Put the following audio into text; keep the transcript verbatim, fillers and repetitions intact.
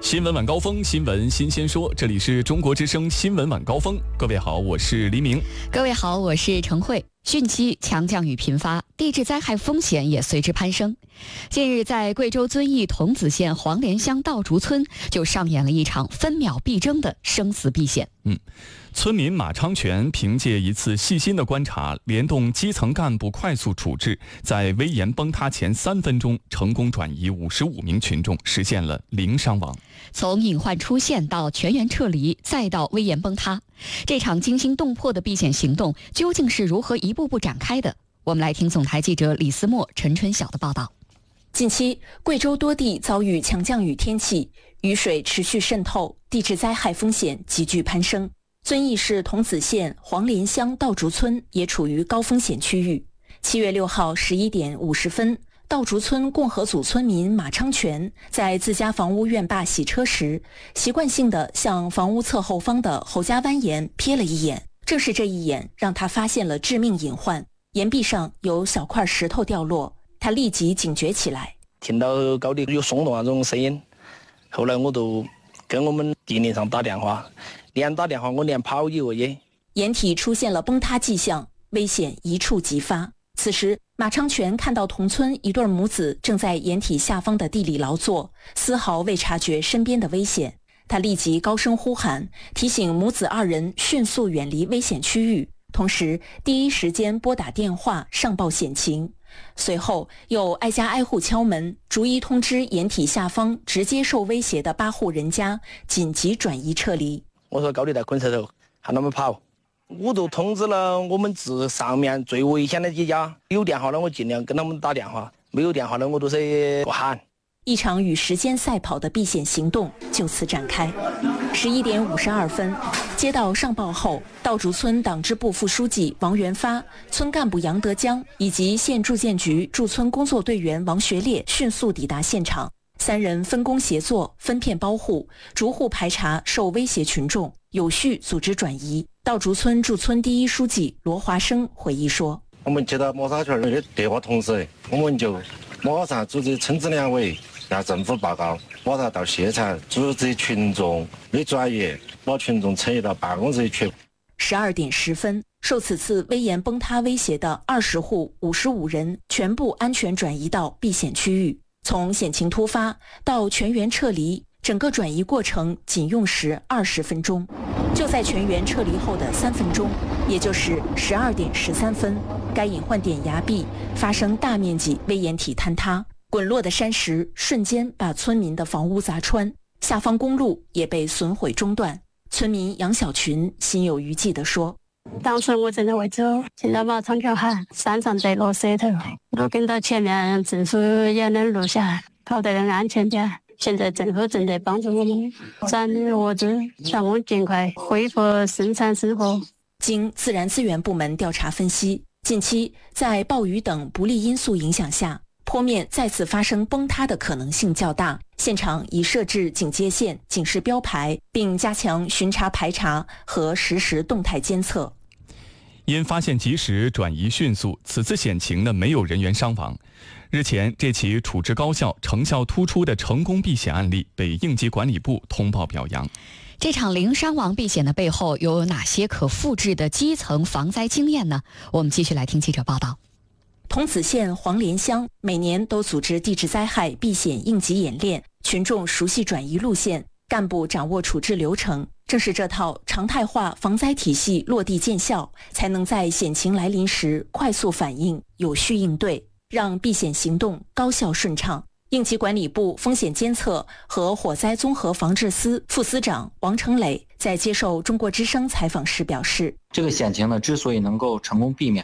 新闻晚高峰，新闻新鲜说，这里是中国之声新闻晚高峰。各位好，我是黎明。 各位好，我是陈慧。汛期强降雨频发，地质灾害风险也随之攀升。近日，在贵州遵义桐梓县黄连乡道竹村就上演了一场分秒必争的生死避险。 嗯，村民马昌全凭借一次细心的观察，联动基层干部快速处置，在危岩崩塌前三分钟成功转移五十五名群众，实现了零伤亡。 从隐患出现到全员撤离，再到危岩崩塌，这场惊心动魄的避险行动究竟是如何一步步展开的？我们来听总台记者李思墨、陈春晓的报道。 近期，贵州多地遭遇强降雨天气，雨水持续渗透，地质灾害风险急剧攀升。遵义市桐梓县黄连乡道竹村也处于高风险区域。七月六号十一点五十分，道竹村共和组村民马昌全在自家房屋院坝洗车时，习惯性地向房屋侧后方的侯家湾岩瞥了一眼。正是这一眼，让他发现了致命隐患，岩壁上有小块石头掉落。他立即警觉起来， 听到高地有松动那种声音，后来我就跟我们地连上打电话，连打电话我连跑一个也。 岩体出现了崩塌迹象，危险一触即发。此时，马昌全看到同村一对母子正在岩体下方的地里劳作，丝毫未察觉身边的危险。他立即高声呼喊，提醒母子二人迅速远离危险区域，同时第一时间拨打电话上报险情。随后又挨家挨户敲门，逐一通知岩体下方直接受威胁的八户人家紧急转移撤离。 我说高地在捆石头，喊他们跑。我都通知了我们市上面最危险的几家，有电话的我尽量跟他们打电话，没有电话的我都是喊。 一场与时间赛跑的避险行动就此展开。十一点五十二分，接到上报后，道竹村党支部副书记王元发、村干部杨德江以及县住建局驻村工作队员王学烈迅速抵达现场，三人分工协作，分片包户，逐户排查受威胁群众，有序组织转移。道竹村驻村第一书记罗华生回忆说：“ 我们接到马沙圈的电话，同时我们就马上组织村支两委向政府报告，马上到现场组织群众的转移，把群众撤移到办公室去。” 十二点十分，受此次危岩崩塌威胁的二十户五十五人全部安全转移到避险区域。从险情突发到全员撤离，整个转移过程仅用时二十分钟。就在全员撤离后的三分钟，也就是十二点十三分，该隐患点崖壁发生大面积危岩体坍塌，滚落的山石瞬间把村民的房屋砸穿，下方公路也被损毁中断。村民杨小群心有余悸地说：“ 当时我正在外走，听到马昌全喊山上在落石头，我跟到前面，政府也能录下来，跑得更安全点。现在政府正在帮助我们转移物资，让我们尽快恢复生产生活。” 经自然资源部门调查分析，近期在暴雨等不利因素影响下，坡面再次发生崩塌的可能性较大。现场已设置警戒线、警示标牌，并加强巡查排查和实时动态监测。 因发现及时、转移迅速，此次险情呢没有人员伤亡。日前，这起处置高效、成效突出的成功避险案例被应急管理部通报表扬。 这场零伤亡避险的背后又有哪些可复制的基层防灾经验呢？我们继续来听记者报道。 桐梓县黄连乡每年都组织地质灾害避险应急演练，群众熟悉转移路线，干部掌握处置流程。正是这套常态化防灾体系落地见效，才能在险情来临时快速反应、有序应对，让避险行动高效顺畅。应急管理部风险监测和火灾综合防治司副司长王成磊在接受中国之声采访时表示：“ 这个险情呢，之所以能够成功避免，